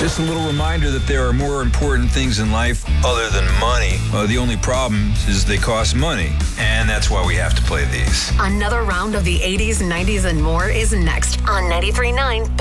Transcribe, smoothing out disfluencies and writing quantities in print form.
Just a little reminder that there are more important things in life other than money. The only problem is they cost money, and that's why we have to play these. Another round of the 80s, 90s, and more is next on 93.9